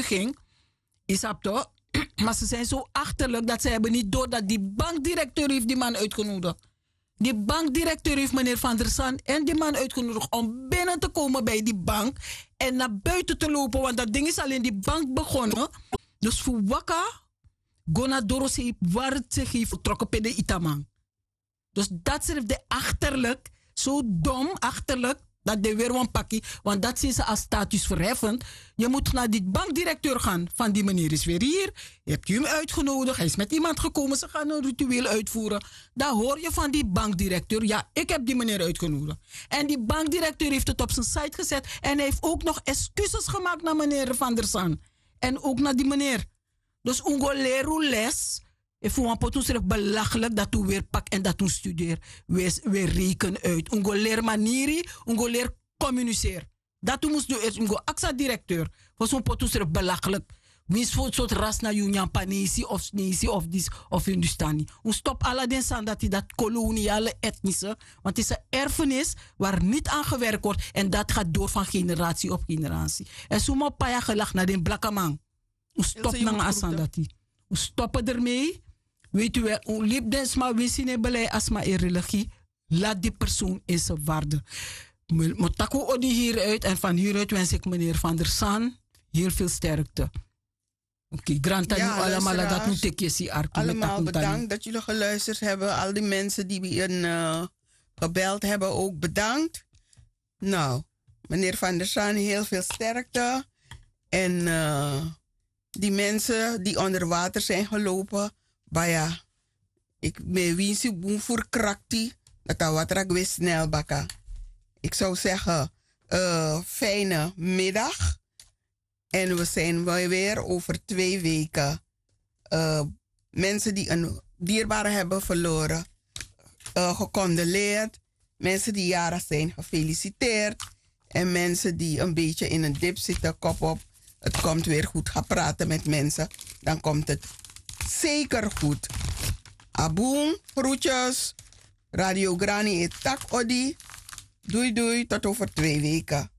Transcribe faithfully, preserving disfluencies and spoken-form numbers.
beschuldiging. Is dat toch? Maar ze zijn zo achterlijk dat ze hebben niet door dat die bankdirecteur heeft die man uitgenodigd. Die bankdirecteur heeft meneer Van der Saan en die man uitgenodigd om binnen te komen bij die bank en naar buiten te lopen, want dat ding is alleen die bank begonnen. Dus voor wakka, Gona Doros heeft waar het zich heeft vertrokken bij de Itamang. Dus dat is de achterlijk, zo dom achterlijk, dat de weer een pakje, want dat zien ze als statusverheffend. Je moet naar die bankdirecteur gaan. Van die meneer is weer hier. Je hebt u hem uitgenodigd. Hij is met iemand gekomen. Ze gaan een ritueel uitvoeren. Dan hoor je van die bankdirecteur. Ja, ik heb die meneer uitgenodigd. En die bankdirecteur heeft het op zijn site gezet. En hij heeft ook nog excuses gemaakt naar meneer Van der Saan. En ook naar die meneer. Dus ungo lero les. Ik voel me poten belachelijk dat u weer pak en dat u studeer. Weer, weer reken uit. Ungo leer manieri, ungo leer communiceren. Dat u moest doen is ungo axa directeur. Voor zo'n poten belachelijk. Wie voor soort ras na Union Panesi of Snesi of dis of Hindustani. Un stop alle den san dat die dat koloniale etnische. Want het is een erfenis waar niet aan gewerkt wordt. En dat gaat door van generatie op generatie. En zo'n paya gelag naar den blakkamang. Un stop na asan dat die. Un stoppen ermee. Weet u wel, un liep dens maar winsine beleid asma in religie. Laat die persoon in zijn waarde. Motako odi hieruit. En van hieruit wens ik meneer Van der Saan heel veel sterkte. Oké, okay, granta ja, nu allemaal dat moet ik je zien. Allemaal bedankt dat jullie geluisterd hebben. Al die mensen die we uh, gebeld hebben ook bedankt. Nou, meneer Van der Saan heel veel sterkte. En uh, die mensen die onder water zijn gelopen. Maar ja, ik ben winsie boem voor krakti. Dat dat wat raak weer snel bakken. Ik zou zeggen, uh, fijne middag. En we zijn weer over twee weken. Uh, mensen die een dierbare hebben verloren, uh, gecondoleerd. Mensen die jaren zijn, gefeliciteerd. En mensen die een beetje in een dip zitten, kop op. Het komt weer goed. Ga praten met mensen. Dan komt het zeker goed. Aboom, groetjes. Radio Grani et tak odi. Doei doei, tot over twee weken.